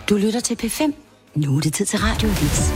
Du lytter til P5. Nu er det tid til Radioavis.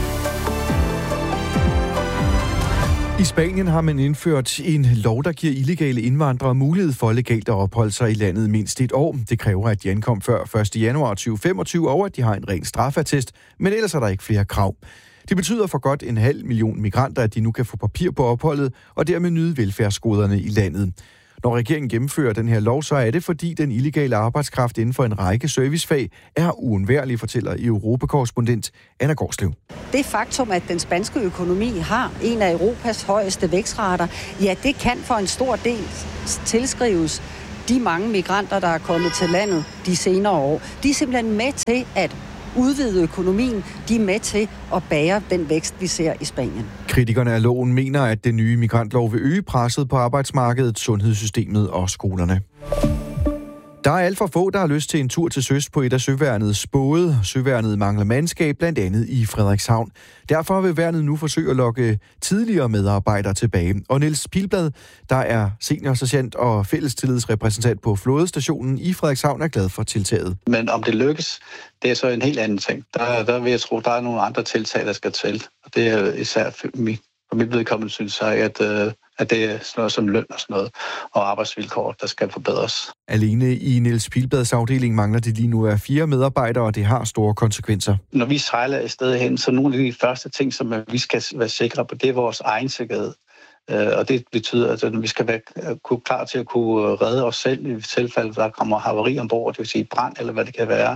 I Spanien har man indført en lov, der giver illegale indvandrere mulighed for legalt at opholde sig i landet mindst et år. Det kræver, at de ankom før 1. januar 2025, og at de har en ren straffeattest, men ellers er der ikke flere krav. Det betyder for godt 500.000 migranter, at de nu kan få papir på opholdet og dermed nyde velfærdsgoderne i landet. Når regeringen gennemfører den her lov, så er det, fordi den illegale arbejdskraft inden for en række servicefag er uundværlig, fortæller Europakorrespondent Anna Gårdslev. Det faktum, at den spanske økonomi har en af Europas højeste vækstrater, ja, det kan for en stor del tilskrives de mange migranter, der er kommet til landet de senere år. De er simpelthen med til at udvide økonomien, de er med til at bære den vækst, vi ser i Spanien. Kritikerne af loven mener, at den nye migrantlov vil øge presset på arbejdsmarkedet, sundhedssystemet og skolerne. Der er alt for få, der har lyst til en tur til søs på et af søværnets både. Søværnet mangler mandskab, blandt andet i Frederikshavn. Derfor vil værnet nu forsøge at lokke tidligere medarbejdere tilbage. Og Niels Pilblad, der er seniorsergeant og fællestillidsrepræsentant på flådestationen i Frederikshavn, er glad for tiltaget. Men om det lykkes, det er så en helt anden ting. Der vil jeg tro, der er nogle andre tiltag, der skal til. Og det er især for mit vedkommende, synes jeg, at det er sådan noget som løn og sådan noget, og arbejdsvilkår, der skal forbedres. Alene i Niels Pilblads afdeling mangler det lige nu 4 medarbejdere, og det har store konsekvenser. Når vi sejler et sted hen, så nogle af de første ting, som vi skal være sikre på, det er vores egen sikkerhed. Og det betyder, at vi skal være klar til at kunne redde os selv i tilfælde, der kommer havari ombord, det vil sige brand eller hvad det kan være.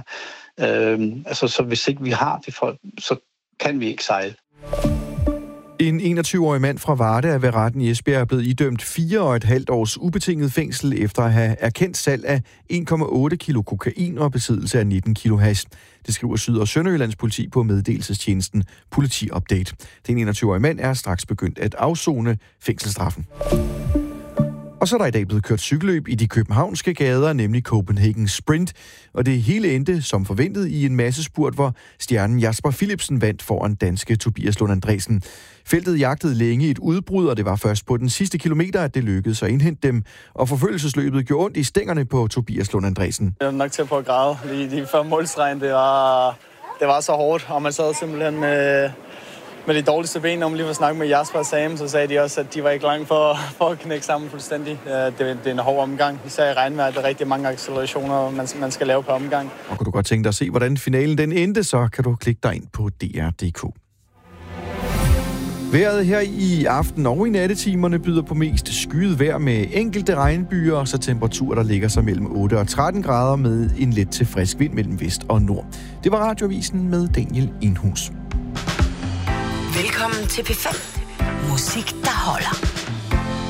Så hvis ikke vi har de folk, så kan vi ikke sejle. En 21-årig mand fra Varde er ved retten i Esbjerg blevet idømt 4,5 års ubetinget fængsel efter at have erkendt salg af 1,8 kilo kokain og besiddelse af 19 kilo hash. Det skriver Syd- og Sønderjyllands politi på meddelelsestjenesten Politi-update. Den 21-årige mand er straks begyndt at afsone fængselsstraffen. Og så er der i dag blevet kørt cykelløb i de københavnske gader, nemlig Copenhagen Sprint. Og det hele endte som forventet i en massespurt, hvor stjernen Jasper Philipsen vandt foran danske Tobias Lund Andresen. Feltet jagtede længe et udbrud, og det var først på den sidste kilometer, at det lykkedes at indhente dem. Og forfølgelsesløbet gjorde ondt i stængerne på Tobias Lund Andresen. Jeg var nok til at prøve at græde lige før målstregen. Det var så hårdt, og man sad simpelthen med de dårligste ben. Når man lige var snakket med Jasper og Sam, så sagde de også, at de var ikke langt for at knække sammen fuldstændig. Det er en hård omgang. Især i regnvejr, der er rigtig mange accelerationer, man skal lave på omgang. Og kunne du godt tænke dig at se, hvordan finalen den endte, så kan du klikke dig ind på DR.dk. Vejret her i aften og i nattetimerne byder på mest skyet vejr med enkelte regnbyer, og så temperaturer, der ligger sig mellem 8 og 13 grader med en let til frisk vind mellem vest og nord. Det var Radioavisen med Daniel Enhus. Velkommen til P5. Musik, der holder.